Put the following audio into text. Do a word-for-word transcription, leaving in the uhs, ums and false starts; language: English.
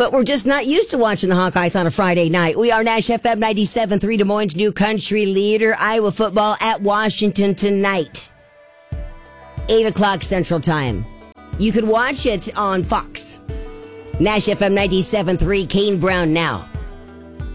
but we're just not used to watching the Hawkeyes on a Friday night. We are Nash F M ninety-seven point three, Des Moines' new country leader. Iowa football at Washington tonight, eight o'clock Central Time. You can watch it on Fox. Nash F M ninety-seven point three, Kane Brown now.